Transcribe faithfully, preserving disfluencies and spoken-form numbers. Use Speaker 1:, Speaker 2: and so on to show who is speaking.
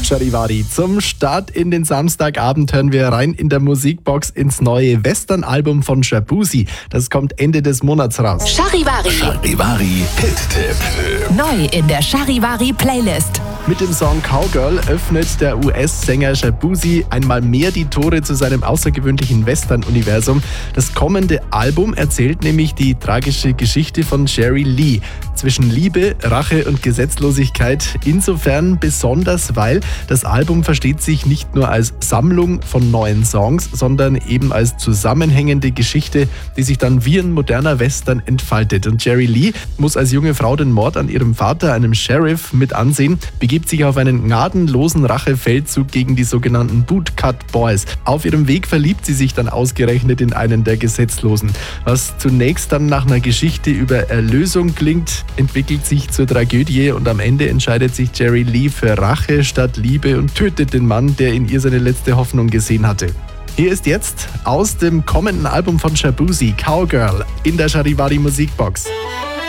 Speaker 1: Charivari. Zum Start in den Samstagabend hören wir rein in der Musikbox ins neue Western-Album von Shaboozey. Das kommt Ende des Monats raus.
Speaker 2: Charivari.
Speaker 3: Charivari Hit-Tipp.
Speaker 2: Neu in der Charivari Playlist.
Speaker 1: Mit dem Song Cowgirl öffnet der U S-Sänger Shaboozey einmal mehr die Tore zu seinem außergewöhnlichen Western-Universum. Das kommende Album erzählt nämlich die tragische Geschichte von Jerry Lee. Zwischen Liebe, Rache und Gesetzlosigkeit. Insofern besonders, weil das Album versteht sich nicht nur als Sammlung von neuen Songs, sondern eben als zusammenhängende Geschichte, die sich dann wie ein moderner Western entfaltet. Und Jerry Lee muss als junge Frau den Mord an ihrem Vater, einem Sheriff, mit ansehen, begibt sich auf einen gnadenlosen Rachefeldzug gegen die sogenannten Bootcut Boys. Auf ihrem Weg verliebt sie sich dann ausgerechnet in einen der Gesetzlosen. Was zunächst dann nach einer Geschichte über Erlösung klingt, entwickelt sich zur Tragödie und am Ende entscheidet sich Jerry Lee für Rache statt Liebe und tötet den Mann, der in ihr seine letzte Hoffnung gesehen hatte. Hier ist jetzt aus dem kommenden Album von Shaboozey Cowgirl in der Charivari Musikbox.